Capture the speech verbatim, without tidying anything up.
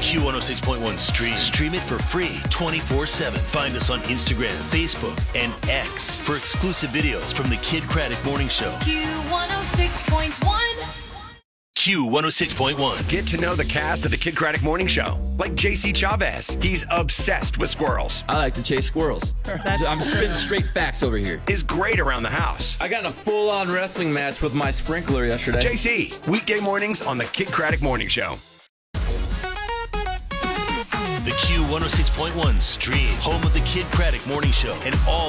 Q one oh six point one Stream. Stream it for free twenty-four seven. Find us on Instagram, Facebook, and X for exclusive videos from the Kid Craddock Morning Show. Q one oh six point one. Q one oh six point one. Get to know the cast of the Kid Craddock Morning Show, like J C Chavez. He's obsessed with squirrels. I like to chase squirrels. I'm spitting straight facts over here. Is great around the house. I got in a full-on wrestling match with my sprinkler yesterday. J C, weekday mornings on the Kid Craddock Morning Show. The Q one oh six point one Stream, home of the Kid Craddock Morning Show and all